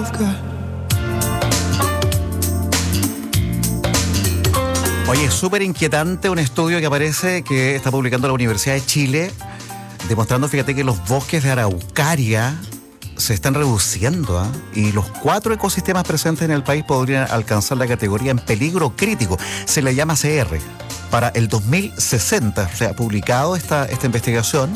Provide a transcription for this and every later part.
I've got. Oye, es súper inquietante un estudio que aparece que está publicando la Universidad de Chile, demostrando, fíjate, que los bosques de araucaria se están reduciendo, ¿eh? Y los 4 ecosistemas presentes en el país podrían alcanzar la categoría en peligro crítico. Se le llama CR. Para el 2060 se ha publicado esta investigación.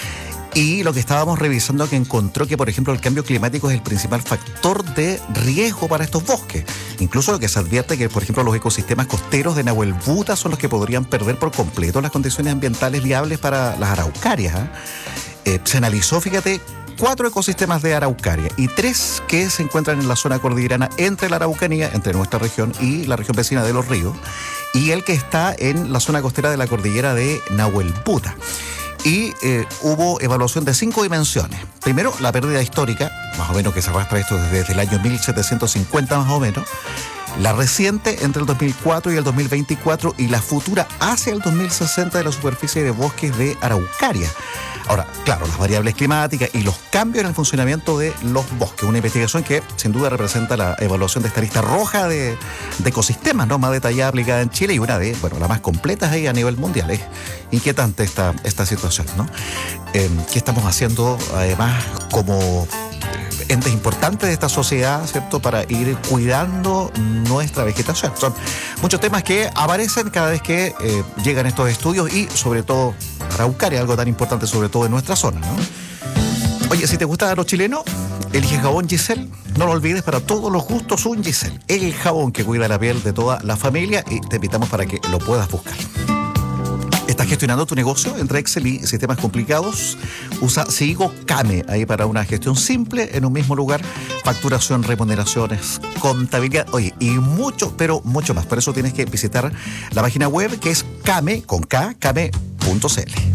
Y lo que estábamos revisando, que encontró que, por ejemplo, el cambio climático es el principal factor de riesgo para estos bosques. Incluso lo que se advierte que, por ejemplo, los ecosistemas costeros de Nahuel Buta son los que podrían perder por completo las condiciones ambientales viables para las araucarias, ¿eh? Se analizó, fíjate, 4 ecosistemas de araucaria y 3 que se encuentran en la zona cordillerana entre la Araucanía, entre nuestra región y la región vecina de Los Ríos, y el que está en la zona costera de la cordillera de Nahuel Buta. Y hubo evaluación de 5 dimensiones. Primero, la pérdida histórica, más o menos que se arrastra esto desde el año 1750 más o menos. La reciente entre el 2004 y el 2024 y la futura hacia el 2060 de la superficie de bosques de araucaria. Ahora, claro, las variables climáticas y los cambios en el funcionamiento de los bosques. Una investigación que sin duda representa la evaluación de esta lista roja de ecosistemas, ¿no?, más detallada aplicada en Chile y una de, bueno, la más completa ahí a nivel mundial. Es inquietante esta situación, ¿no? ¿Qué estamos haciendo además como entes importantes de esta sociedad, ¿cierto?, para ir cuidando nuestra vegetación? Son muchos temas que aparecen cada vez que llegan estos estudios y sobre todo araucaria, algo tan importante sobre todo en nuestra zona, ¿no? Oye, si te gusta lo chileno, elige jabón Giselle. No lo olvides, para todos los gustos un Giselle. El jabón que cuida la piel de toda la familia, y te invitamos para que lo puedas buscar. ¿Estás gestionando tu negocio entre Excel y sistemas complicados? Usa Sigo Kame ahí para una gestión simple en un mismo lugar. Facturación, remuneraciones, contabilidad, oye, y mucho, pero mucho más. Por eso tienes que visitar la página web, que es Kame, con K, kame.cl.